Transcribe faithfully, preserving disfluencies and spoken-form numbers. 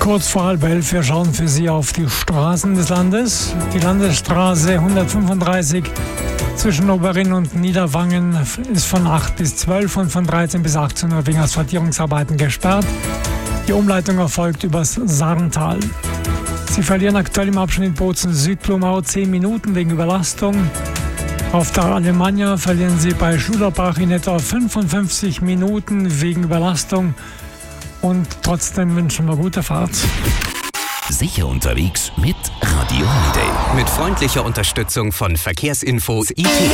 Kurz vor halb elf, wir schauen für Sie auf die Straßen des Landes. Die Landesstraße hundertfünfunddreißig zwischen Oberrinn und Niederwangen ist von acht bis zwölf und von dreizehn bis achtzehn Uhr wegen Asphaltierungsarbeiten gesperrt. Die Umleitung erfolgt übers Sarntal. Sie verlieren aktuell im Abschnitt Bozen-Südblumau zehn Minuten wegen Überlastung. Auf der Alemannia verlieren Sie bei Schulerbach in etwa fünfundfünfzig Minuten wegen Überlastung. Und trotzdem wünschen wir gute Fahrt. Sicher unterwegs mit Radio Holiday. Mit freundlicher Unterstützung von Verkehrsinfo I T.